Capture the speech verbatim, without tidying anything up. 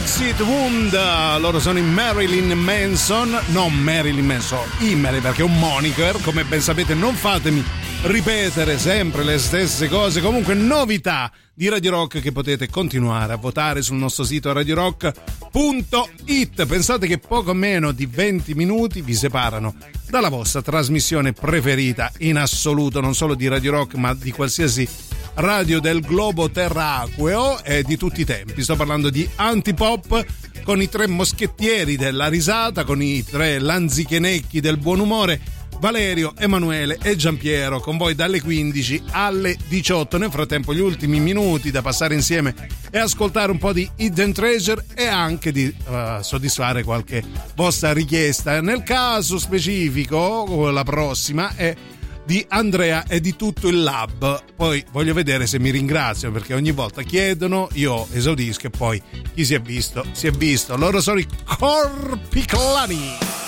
Exit Wound, loro sono i Marilyn Manson, non Marilyn Manson, i Marilyn, perché è un moniker, come ben sapete. Non fatemi ripetere sempre le stesse cose. Comunque, novità di Radio Rock che potete continuare a votare sul nostro sito radio rock punto it. Pensate che poco meno di venti minuti vi separano dalla vostra trasmissione preferita in assoluto, non solo di Radio Rock ma di qualsiasi radio del globo terracqueo e di tutti i tempi. Sto parlando di Antipop, con i tre moschettieri della risata, con i tre lanzichenecchi del buon umore, Valerio, Emanuele e Giampiero, con voi dalle quindici alle diciotto. Nel frattempo gli ultimi minuti da passare insieme e ascoltare un po' di Hidden Treasure e anche di uh, soddisfare qualche vostra richiesta. Nel caso specifico, la prossima è di Andrea e di tutto il lab. Poi voglio vedere se mi ringraziano, perché ogni volta chiedono, io esaudisco e poi chi si è visto si è visto. Loro sono i Corpiclani.